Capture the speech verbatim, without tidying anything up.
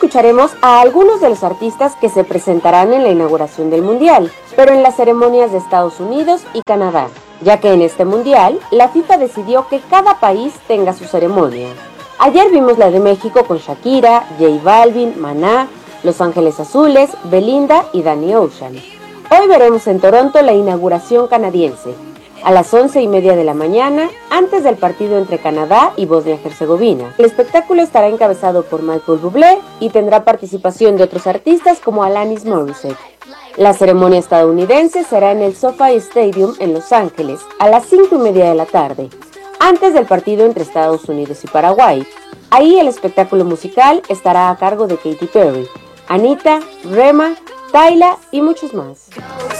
escucharemos a algunos de los artistas que se presentarán en la inauguración del Mundial, pero en las ceremonias de Estados Unidos y Canadá, ya que en este Mundial la FIFA decidió que cada país tenga su ceremonia. Ayer vimos la de México con Shakira, J Balvin, Maná, Los Ángeles Azules, Belinda y Danny Ocean. Hoy veremos en Toronto la inauguración canadiense, a las once y media de la mañana, antes del partido entre Canadá y Bosnia-Herzegovina. El espectáculo estará encabezado por Michael Bublé y tendrá participación de otros artistas como Alanis Morissette. La ceremonia estadounidense será en el SoFi Stadium en Los Ángeles a las cinco y media de la tarde, antes del partido entre Estados Unidos y Paraguay. Ahí el espectáculo musical estará a cargo de Katy Perry, Anita, Rema, Tyla y muchos más.